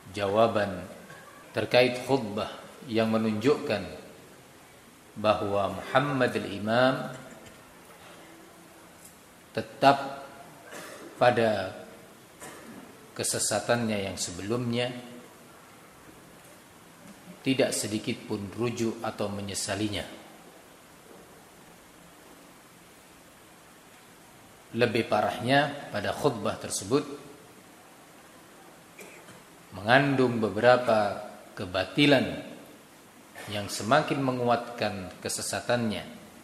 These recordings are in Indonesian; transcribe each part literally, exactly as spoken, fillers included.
jawaban terkait khutbah yang menunjukkan bahwa Muhammad al-Imam tetap pada kesesatannya yang sebelumnya, tidak sedikit pun rujuk atau menyesalinya. Lebih parahnya pada khutbah tersebut mengandung beberapa kebatilan yang semakin menguatkan kesesatannya.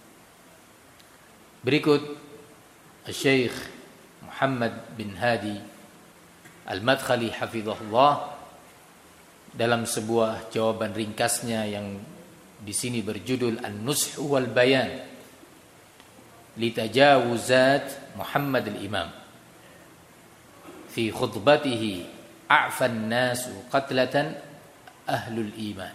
Berikut Syekh Muhammad bin Hadi Al-Madkhali hafizahullah dalam sebuah jawaban ringkasnya yang di sini berjudul An-Nush wal Bayan li tajawuzat Muhammad al-Imam fi khutbatihi a'fan nasu qatlatan ahlul iman.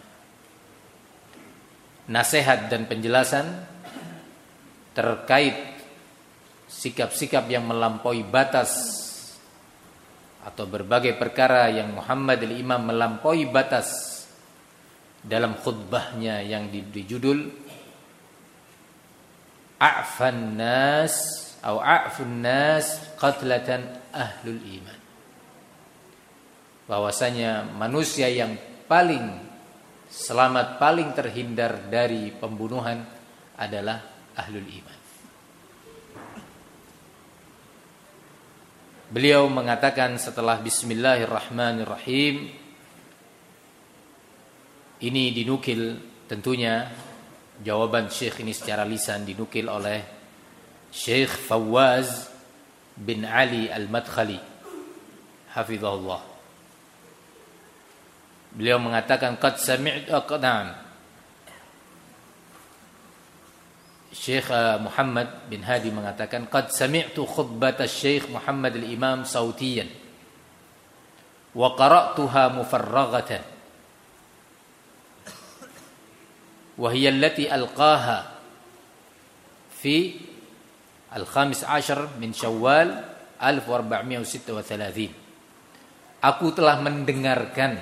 Nasihat dan penjelasan terkait sikap-sikap yang melampaui batas atau berbagai perkara yang Muhammad al-Imam melampaui batas dalam khutbahnya yang diberi judul A'fan nas atau A'fun nas qatlatan ahlul iman. Bahwasanya manusia yang paling selamat, paling terhindar dari pembunuhan adalah ahlul iman. Beliau mengatakan setelah Bismillahirrahmanirrahim, ini dinukil tentunya jawaban Syekh ini secara lisan dinukil oleh Syekh Fawaz bin Ali Al-Madkhali hafizahullah. Beliau mengatakan qad sami'tu aqdan Syekh Muhammad bin Hadi mengatakan qad sami'tu khutbata Syekh Muhammad al-Imam sautiyan wa qara'tuha mufarraghatan wa hiya allati alqaha fi al-khamis ashar min Syawal alif wa arba'mi'ah wa sitta wa thalathin. Aku telah mendengarkan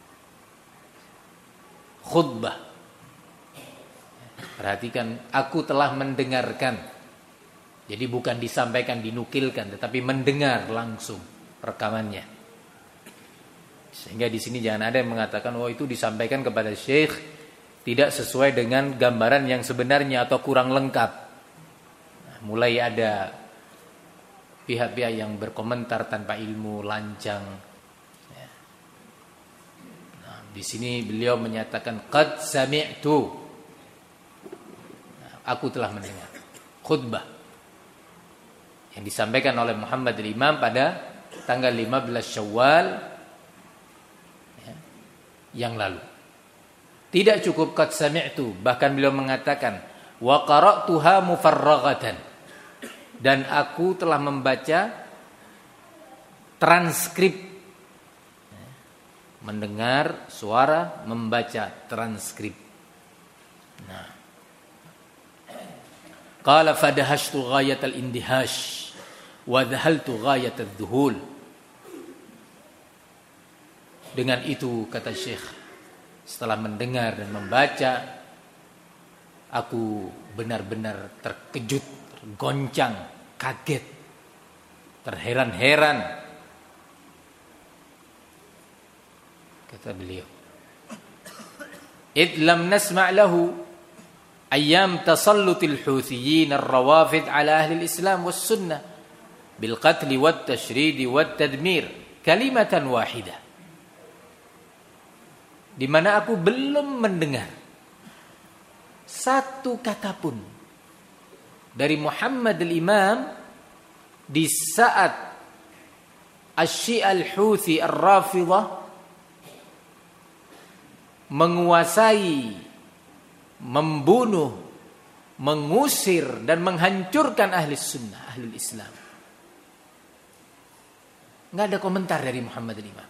khutbah. Perhatikan, aku telah mendengarkan. Jadi bukan disampaikan, dinukilkan, tetapi mendengar langsung rekamannya. Sehingga di sini jangan ada yang mengatakan, oh itu disampaikan kepada Syekh tidak sesuai dengan gambaran yang sebenarnya atau kurang lengkap. Nah, mulai ada pihak-pihak yang berkomentar tanpa ilmu, lancang. Nah, di sini beliau menyatakan qad sami'tu, aku telah mendengar khutbah yang disampaikan oleh Muhammad al-Imam pada tanggal lima belas Syawal ya, yang lalu. Tidak cukup qad sami'tu, bahkan beliau mengatakan wa qara'tuha mufarraghatan, dan aku telah membaca transkrip, mendengar suara, membaca transkrip. Nah, qala fadahashtu ghayatal indihash wa dhahaltu ghayatal dhuhul. Dengan itu kata Syekh, setelah mendengar dan membaca, aku benar-benar terkejut, tergoncang, kaget, terheran-heran. Kata beliau, id lam nasma' lahu أيام تسلط الحوثيين الروافد على أهل الإسلام والسنة بالقتل والتشريد والتدمير كلمة واحدة. Di mana aku belum mendengar satu kata pun dari Muhammad al-Imam di saat Asy-Syi'a al-Houthi ar-Rafidhah menguasai, membunuh, mengusir dan menghancurkan ahli sunnah, ahli Islam. Nggak ada komentar dari Muhammad al-Imam.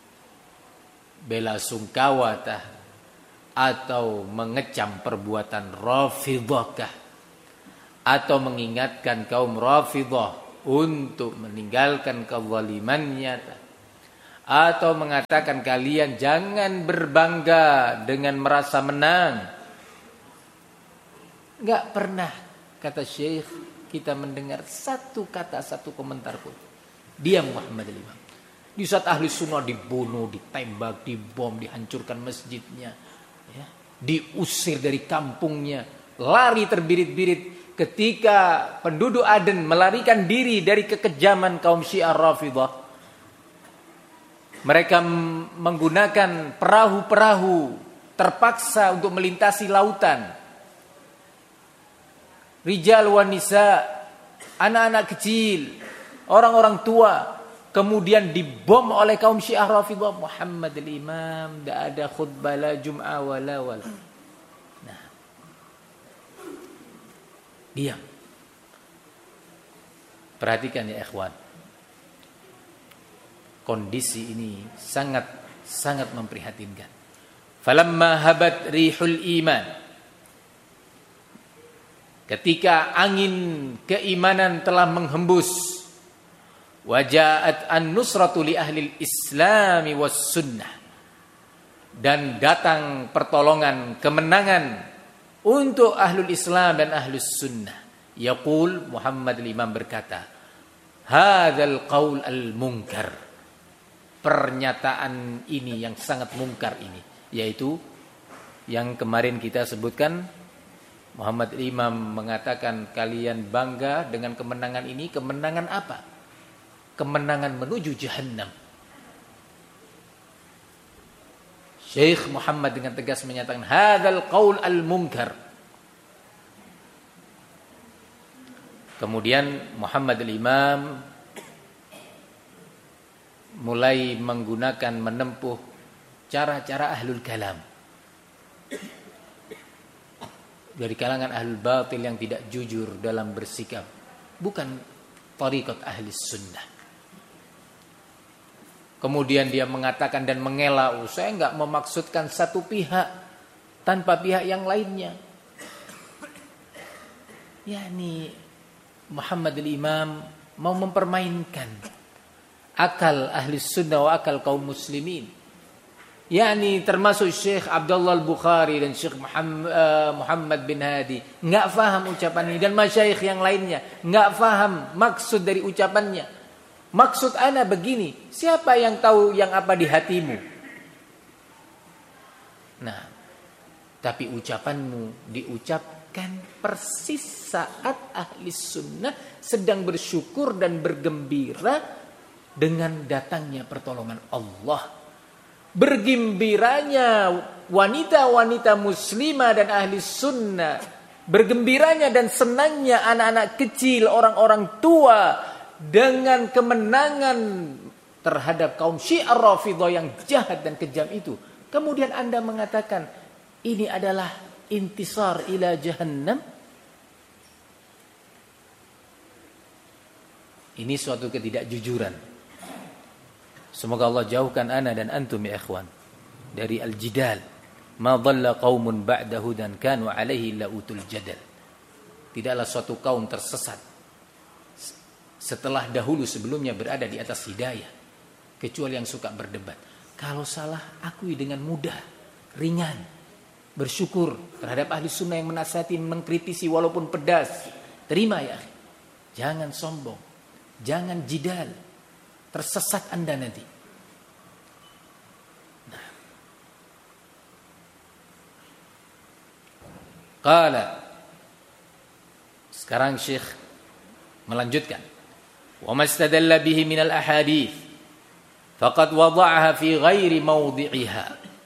Bela sungkawa atau mengecam perbuatan Rafidhah, atau mengingatkan kaum Rafidhah untuk meninggalkan kezalimannya, atau mengatakan kalian jangan berbangga dengan merasa menang. Enggak pernah, kata Syekh, kita mendengar satu kata, satu komentar pun. Dia Muhammad al-Imam. Di saat ahli sunnah dibunuh, ditembak, dibom, dihancurkan masjidnya, ya, diusir dari kampungnya, lari terbirit-birit. Ketika penduduk Aden melarikan diri dari kekejaman kaum Syiah Rafidah, mereka menggunakan perahu-perahu terpaksa untuk melintasi lautan. Rijal wa nisa, anak-anak kecil, orang-orang tua, kemudian dibom oleh kaum Syiah Rafidah. Muhammad al-Imam tidak ada khutbah la jum'ah wala wala. Nah, diam. Perhatikan ya ikhwan, kondisi ini sangat sangat memprihatinkan. Falamma habat rihul iman, ketika angin keimanan telah menghembus, wajaat an-nusratu li ahli al-islami was sunnah, dan datang pertolongan, kemenangan untuk ahlul Islam dan ahlus sunnah. Yaqul, Muhammad al-Imam berkata, hadzal qaul al-munkar, pernyataan ini yang sangat mungkar ini, yaitu yang kemarin kita sebutkan. Muhammad al-Imam mengatakan kalian bangga dengan kemenangan ini. Kemenangan apa? Kemenangan menuju jahannam. Syekh Muhammad dengan tegas menyatakan hadzal qaul al-munkar. Kemudian Muhammad al-Imam mulai menggunakan, menempuh cara-cara ahlul kalam, dari kalangan ahlul batil yang tidak jujur dalam bersikap, bukan thariqat ahli sunnah. Kemudian dia mengatakan dan mengelak, oh, saya enggak memaksudkan satu pihak tanpa pihak yang lainnya. Yani Muhammad al-Imam mau mempermainkan akal ahli sunnah wa akal kaum muslimin. Yani termasuk Syekh Abdullah al-Bukhari dan Syekh Muhammad, uh, Muhammad bin Hadi enggak faham ucapan ini, dan masyayikh yang lainnya enggak faham maksud dari ucapannya. Maksud ana begini, siapa yang tahu yang apa di hatimu? Nah, tapi ucapanmu diucapkan persis saat ahli sunnah sedang bersyukur dan bergembira dengan datangnya pertolongan Allah. Bergembiranya wanita-wanita muslimah dan ahli sunnah, bergembiranya dan senangnya anak-anak kecil, orang-orang tua dengan kemenangan terhadap kaum Syiah Rafidah yang jahat dan kejam itu. Kemudian Anda mengatakan ini adalah intisar ila jahannam. Ini suatu ketidakjujuran. Semoga Allah jauhkan ana dan antum ya ikhwan dari al-jidal. Ma dhalla qaumun ba'da hudan kanu alaihi la utul jadal. Tidaklah suatu kaum tersesat setelah dahulu sebelumnya berada di atas hidayah, kecuali yang suka berdebat. Kalau salah akui dengan mudah, ringan, bersyukur terhadap ahli sunnah yang menasihati, mengkritisi walaupun pedas. Terima ya, jangan sombong, jangan jidal, tersesat Anda nanti. Nah, qala, sekarang Syekh melanjutkan. وما استدل به من الأحاديث فقد وضعها في غير موضعها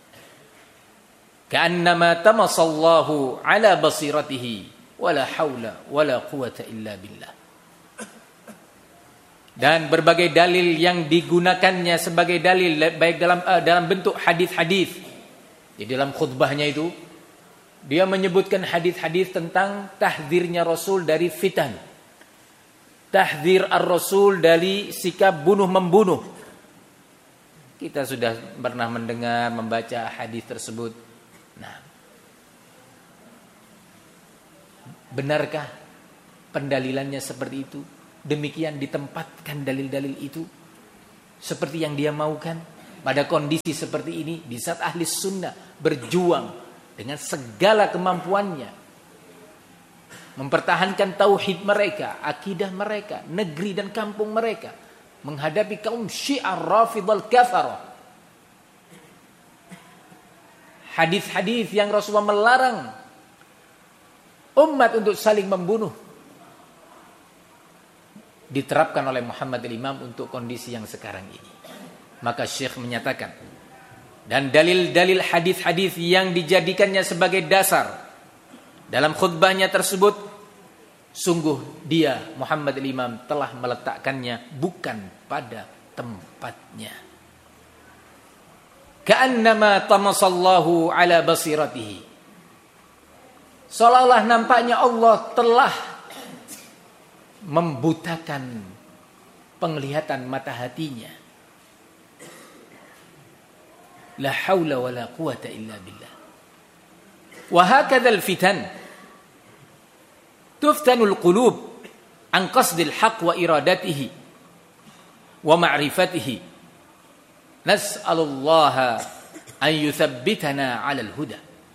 كأنما تمص الله على بصيرته ولا حول ولا قوة إلا بالله. Dan berbagai dalil yang digunakannya sebagai dalil baik dalam uh, dalam bentuk hadis-hadis. Di dalam khutbahnya itu dia menyebutkan hadis-hadis tentang tahdzirnya Rasul dari fitan. Tahdzir ar-Rasul dari sikap bunuh-membunuh. Kita sudah pernah mendengar, membaca hadis tersebut. Nah, benarkah pendalilannya seperti itu? Demikian ditempatkan dalil-dalil itu? seperti yang dia maukan pada kondisi seperti ini, di saat ahli sunnah berjuang dengan segala kemampuannya mempertahankan tauhid mereka, akidah mereka, negeri dan kampung mereka, menghadapi kaum Syiah Rafidhah kafarah. Hadis-hadis yang Rasulullah melarang umat untuk saling membunuh diterapkan oleh Muhammad al-Imam untuk kondisi yang sekarang ini. Maka Syekh menyatakan, dan dalil-dalil hadis-hadis yang dijadikannya sebagai dasar dalam khutbahnya tersebut, sungguh dia Muhammad al-Imam telah meletakkannya bukan pada tempatnya. Ka'annama tamasallahu ala basiratihi. Seolah-olah nampaknya Allah telah membutakan penglihatan mata hatinya. La haula wa la quwata illa billah. Wa hakadzal fitan tuftanul qulub an qasdil haqq wa iradatihi wa ma'rifatihi. Nas'alullaha an yuthabbitana 'alal huda.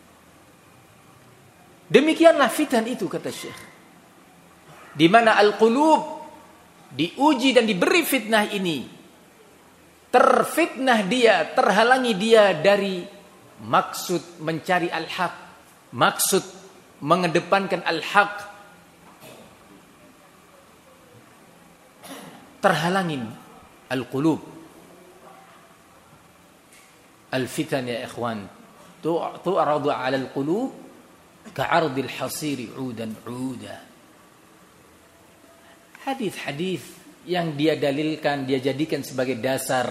Demikianlah fitan itu, kata Syekh, di mana al-qulub diuji dan diberi fitnah ini, terfitnah dia, terhalangi dia dari maksud mencari al-haq, maksud mengedepankan al-haq, terhalangin al-qulub. Al-fitan ya ikhwan tu'radu 'ala al-qulub ka'ardil hasiri 'udan 'uda. Hadis-hadis yang dia dalilkan, dia jadikan sebagai dasar,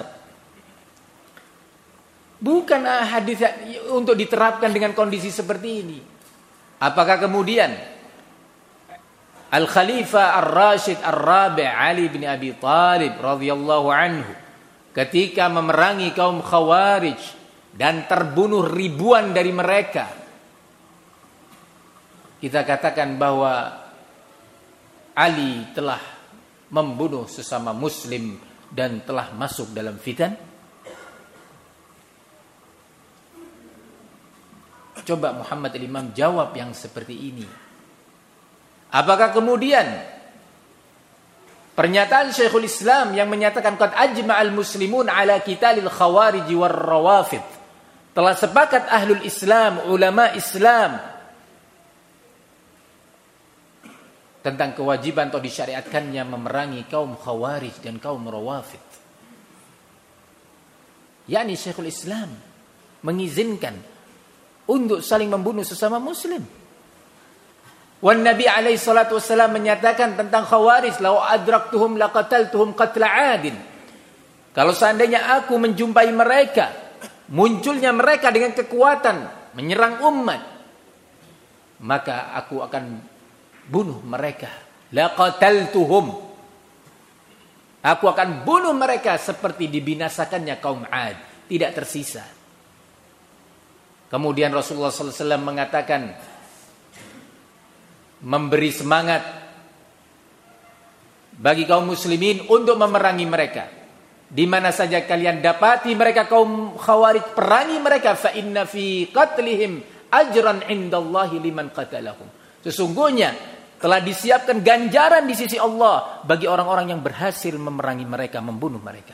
bukan hadis untuk diterapkan dengan kondisi seperti ini. Apakah kemudian Al-Khalifah Ar-Rashid Ar-Rabi' Ali bin Abi Thalib radhiyallahu anhu ketika memerangi kaum Khawarij dan terbunuh ribuan dari mereka, kita katakan bahwa Ali telah membunuh sesama muslim dan telah masuk dalam fitan? Coba Muhammad al-Imam jawab yang seperti ini. Apakah kemudian pernyataan Syekhul Islam yang menyatakan qad ajma'al muslimun ala qitalil khawarij war rawafid, telah sepakat ahlul Islam, ulama Islam, tentang kewajiban atau disyariatkannya memerangi kaum Khawarij dan kaum Rawafid. yakni Syekhul Islam mengizinkan untuk saling membunuh sesama muslim. Wan Nabi alaihi salatu wasallam menyatakan tentang Khawarij, "Lau adraktuhum laqataltuhum qatla 'adin." Kalau seandainya aku menjumpai mereka, munculnya mereka dengan kekuatan menyerang umat, maka aku akan bunuh mereka. Laqataltuhum. Aku akan bunuh mereka seperti dibinasakannya kaum 'Ad, tidak tersisa. Kemudian Rasulullah sallallahu alaihi wasallam mengatakan, memberi semangat bagi kaum muslimin untuk memerangi mereka. Di mana saja kalian dapati mereka kaum Khawarij, perangi mereka, fa inna fi qatlihim ajran indallahi liman qatalahum. Sesungguhnya telah disiapkan ganjaran di sisi Allah bagi orang-orang yang berhasil memerangi mereka, membunuh mereka.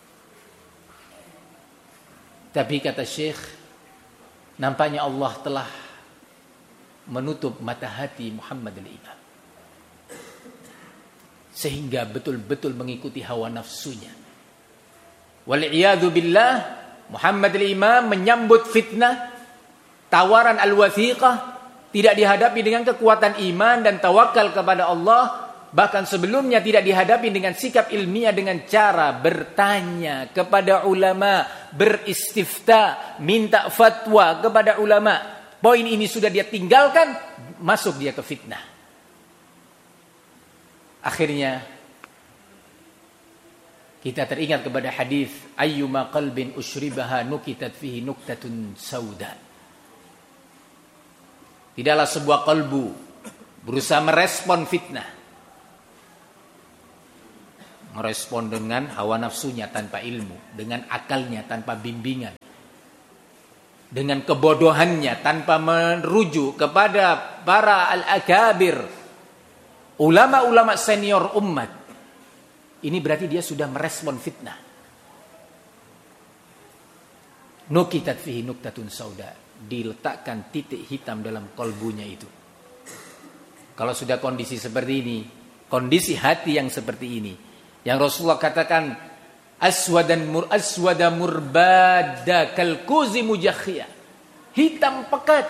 Tapi kata Syekh, nampaknya Allah telah menutup mata hati Muhammad al-Imam, sehingga betul-betul mengikuti hawa nafsunya. Wal'iyadu billah, Muhammad al-Imam menyambut fitnah, tawaran al-wathiqah, tidak dihadapi dengan kekuatan iman dan tawakal kepada Allah. Bahkan sebelumnya tidak dihadapi dengan sikap ilmiah, dengan cara bertanya kepada ulama, beristifta, minta fatwa kepada ulama. Poin ini sudah dia tinggalkan, masuk dia ke fitnah. Akhirnya kita teringat kepada hadis, ayyuma qalbin ushribaha nukitat fihi nuktatun sauda. Tidaklah sebuah kalbu berusaha merespon fitnah, merespon dengan hawa nafsunya tanpa ilmu, dengan akalnya tanpa bimbingan, dengan kebodohannya tanpa merujuk kepada para al-akabir, ulama-ulama senior umat. Ini berarti dia sudah merespon fitnah. Nukitat fihi nuktatun sauda, diletakkan titik hitam dalam kolbunya itu. Kalau sudah kondisi seperti ini, kondisi hati yang seperti ini, yang Rasulullah katakan aswadan mur aswada murbada kalkuzi mujakhia, hitam pekat,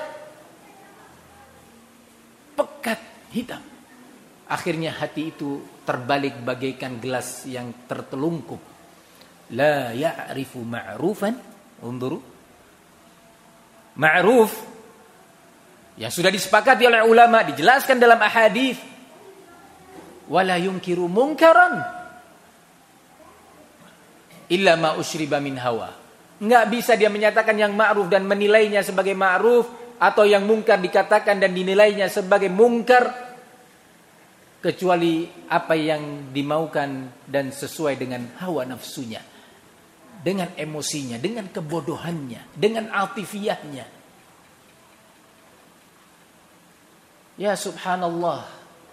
pekat hitam. Akhirnya hati itu terbalik bagaikan gelas yang tertelungkup. La ya'rifu ma'rufan, unduru ma'ruf yang sudah disepakati oleh ulama, dijelaskan dalam ahadits, wala yunkiru munkaran illa ma usyriba min hawa. Enggak bisa dia menyatakan yang ma'ruf dan menilainya sebagai ma'ruf, atau yang mungkar dikatakan dan dinilainya sebagai mungkar, kecuali apa yang dimaukan dan sesuai dengan hawa nafsunya, dengan emosinya, dengan kebodohannya, dengan atifiyahnya. Ya subhanallah,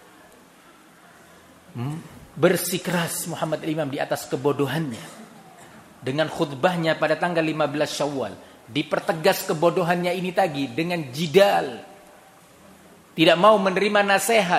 hmm? bersikeras Muhammad Imam di atas kebodohannya. Dengan khutbahnya pada tanggal lima belas Syawal, dipertegas kebodohannya ini tadi dengan jidal. Tidak mau menerima nasihat.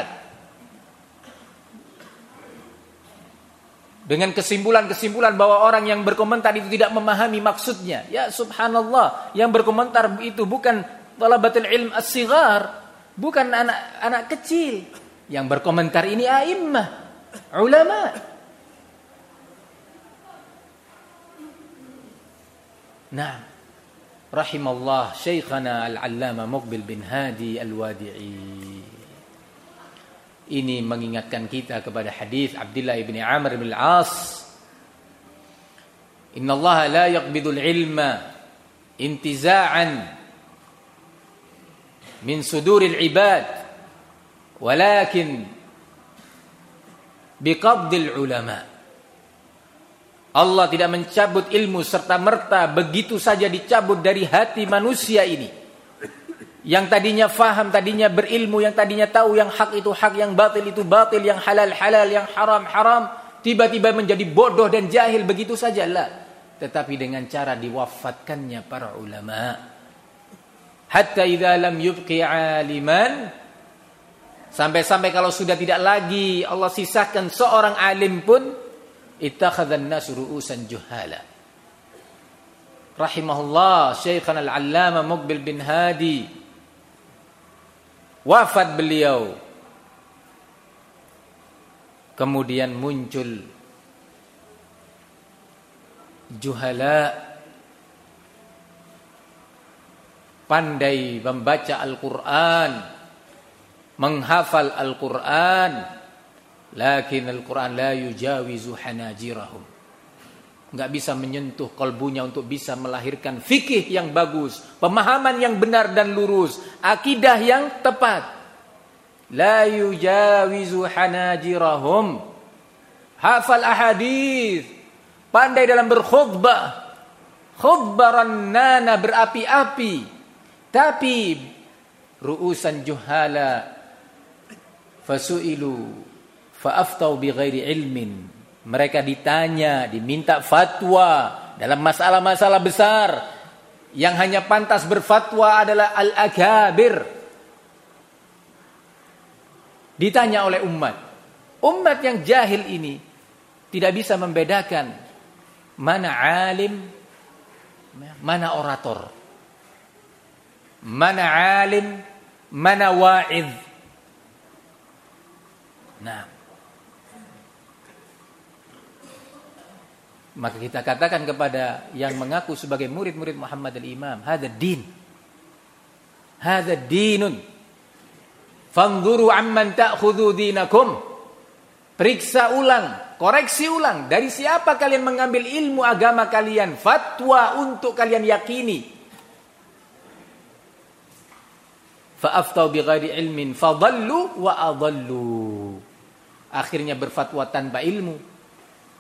Dengan kesimpulan-kesimpulan bahwa orang yang berkomentar itu tidak memahami maksudnya. Ya subhanallah, yang berkomentar itu bukan talabatul ilm as-sighar, bukan anak-anak kecil. Yang berkomentar ini a'immah, ulama. Nah, rahimallah Syekhana Al-Allama Muqbil bin Hadi Al-Wadi'i. Ini mengingatkan kita kepada hadis Abdullah bin Amr bin Al-As. Inna Allah la yaqbidul ilma intiza'an min suduril ibad, walakin biqabdil ulama. Allah tidak mencabut ilmu serta-merta begitu saja dicabut dari hati manusia ini. Yang tadinya faham, tadinya berilmu, yang tadinya tahu yang hak itu hak, yang batil itu batil, yang halal halal, yang haram haram, tiba-tiba menjadi bodoh dan jahil begitu saja. Lah, tetapi dengan cara diwafatkannya para ulama. Hatta idza lam yubqi aliman, sampai-sampai kalau sudah tidak lagi Allah sisakan seorang alim pun, ittakhadhan nasu ru'usan juhala. Rahimahullah Syekhana Al-Allama Muqbil bin Hadi, wafat beliau, kemudian muncul juhala, pandai membaca Al-Quran, menghafal Al-Quran, lakin Al-Quran la yujawizu hanajirahum, enggak bisa menyentuh kalbunya untuk bisa melahirkan fikih yang bagus, pemahaman yang benar dan lurus, akidah yang tepat. La yujawizu hanajirahum, hafal ahadits, pandai dalam berkhutbah, khutbah rannana, berapi-api, tapi ru'usan juhala fasu'ilu fa'aftau bighairi ilmin. Mereka ditanya, diminta fatwa dalam masalah-masalah besar. Yang hanya pantas berfatwa adalah al-akabir. Ditanya oleh umat. Umat yang jahil ini tidak bisa membedakan mana alim, mana orator, mana alim, mana wa'idh. Nah, maka kita katakan kepada yang mengaku sebagai murid-murid Muhammad al-Imam, hadza din, hadza dinun, fanzuru amman ta'khudhu dinakum. Periksa ulang, koreksi ulang, dari siapa kalian mengambil ilmu agama kalian, fatwa untuk kalian yakini. Fa'aftau bighairi ilmin fadallu wa adallu. Akhirnya berfatwa tanpa ilmu,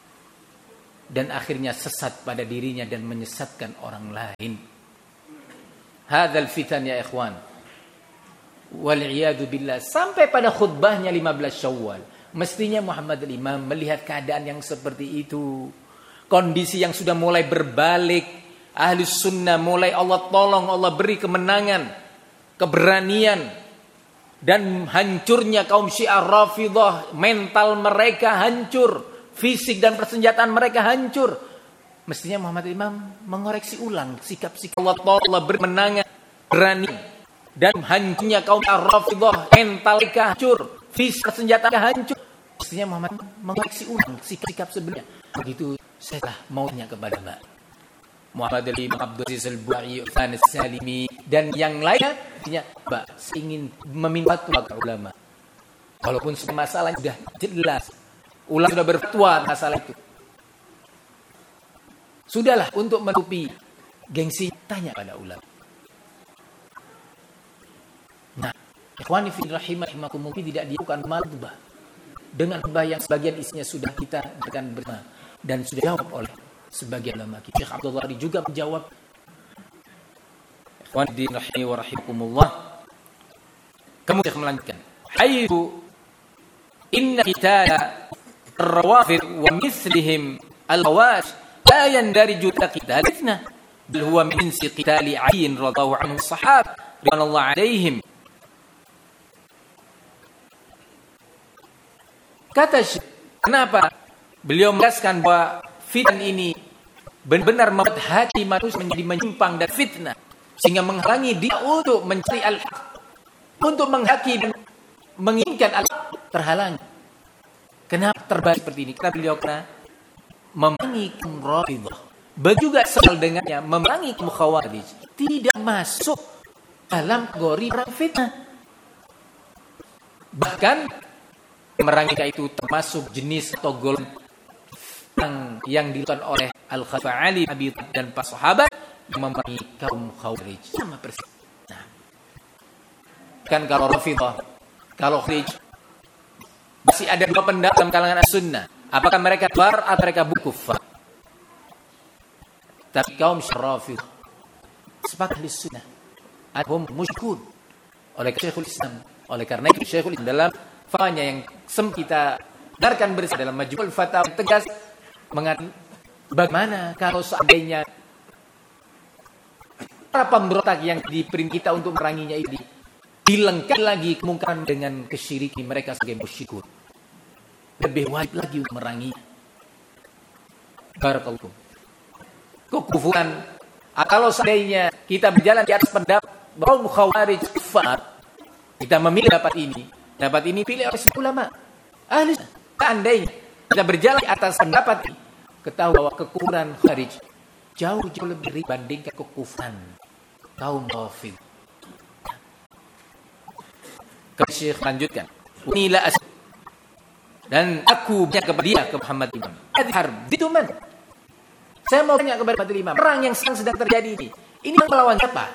dan akhirnya sesat pada dirinya dan menyesatkan orang lain. Hadzal fitan ya ikhwan. Wal iyadu billah. Sampai pada khutbahnya lima belas Syawal, mestinya Muhammad al-Imam melihat keadaan yang seperti itu. Kondisi yang sudah mulai berbalik. Ahlus sunnah mulai Allah tolong, Allah beri kemenangan, keberanian. Dan hancurnya kaum Syiah Rafidhah, mental mereka hancur, fisik dan persenjataan mereka hancur. Mestinya Muhammad Imam mengoreksi ulang sikap-sikap Allah Ta'ala bermenangan, berani. Dan hancurnya kaum Syiah Rafidhah, mental mereka hancur, fisik persenjataan mereka hancur. Mestinya Muhammad mengoreksi ulang sikap-sikap sebelumnya. Begitu saya maunya kepada Mbak Muhammad Ali, Abdul Aziz Al-Buai, Uthman As-Salimi, dan yang lainnya, Mbak, saya ingin meminta fatwa ke ulama. Walaupun masalah sudah jelas, ulama sudah berfatwa masalah itu. Sudahlah, untuk menutupi gengsi, tanya pada ulama. Nah, ikhwani fi rahimakumullah, tidak dilakukan khutbah dengan khutbah yang sebagian isinya sudah kita akan bersama dan sudah jawab oleh sebagian ulama kita. Syekh Abdullah juga menjawab. Ikhwan din rahimi wa rahimakumullah. Kemudian Syekh melanjutkan, "Haitsu inna qitala ar-rawafid wa mithlihim al-khawarij la yandariju qitalna bal huwa min qitali Ali radhiyallahu anhu as-sahaba radhiyallahu alaihim." Kata Syekh, kenapa beliau menegaskan bahwa fitnah ini benar-benar membuat hati manusia menjadi menyimpang dan fitnah, sehingga menghalangi dia untuk mencari al-haq, untuk menghaki dan menginginkan al-haq terhalang. Kenapa terbalik seperti ini? Karena beliau kena memerangi kaum Rafidhah. Begitu soal dengannya memerangi kaum Khawarij tidak masuk dalam kategori perang fitnah. Bahkan memerangi itu termasuk jenis atau golongan yang dilakukan oleh Al-Khalifah Ali Abi Thalib dan para sahabat yang memerangi kaum Khawarij. Sama persis. Nah, kan kalau Rafidhah, kalau Khawarij masih ada dua pendapat dalam kalangan As-Sunnah. Apakah mereka kafir atau mereka kufar? Tapi kaum Rafidhah sepakat di Sunnah, adhum musyrikun. Oleh Syekhul Islam, oleh karena itu Syekhul Islam dalam fatwanya yang sempat kita dengarkan bersama dalam Majmu'ul Fatawa tegas mengatakan, bagaimana kalau seandainya para pemberontak yang diperintah kita untuk meranginya ini dilengkapi lagi kemungkaran dengan kesyirikan mereka sebagai musyrikun, lebih wajib lagi untuk meranginya. Barakallahu. Kekufuran, kalau seandainya kita berjalan di atas pendapat bahwa Khawarij kufar, kita memilih pendapat ini, pendapat ini pilih oleh ulama ahli. Seandainya kita berjalan di atas pendapat ini, ketahui bahwa kekufuran Khawarij jauh-jauh lebih dibandingkan kekufuran kaum Rafidhah. Syekh lanjutkan, inilah as dan aku bertanya kepada dia, ke Muhammad Imam, harb itu man. Saya mau tanya kepada Muhammad Imam, perang yang sedang terjadi ini, ini melawan siapa?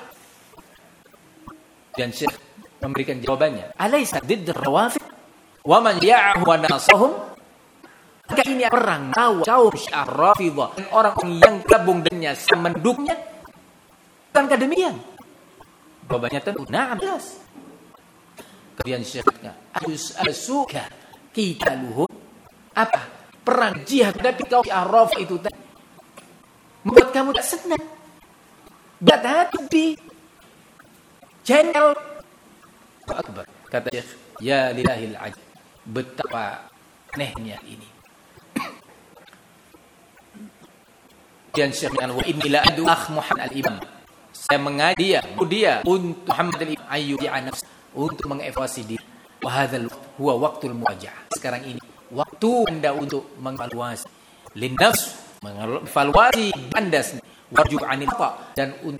Dan Syekh memberikan jawabannya, alaysa didd ar-rawafid wa man ya'ahu wa nasahum. Maka ini perang lawan kaum Syiah Rafidhah dan orang yang gabung dengannya mendukungnya. Bukankah demikian? Jawabannya tentu na'am, jelas. Kemudian Syekh kata, "Asuka qitaluhum." Apa? Perang jihad tapi kaum Syiah Rafidhah itu tadi membuat kamu tak senang, berat hati, jengkel. Akbar. Kata Syekh, ya lillahil ajab, betapa anehnya ini. Dan Syekh mengatakan, wa inni la adu akh Muhammad al-Imam. Saya mengajak dia, dia untuk Muhammad al-Imam ayu di'anafs, untuk mengevaluasi diri. Wa hadzal huwa waqtul muwajah. Sekarang ini waktu Anda untuk mengevaluasi linnafs, mengevaluasi Anda sendiri, wajib anil khata, dan untuk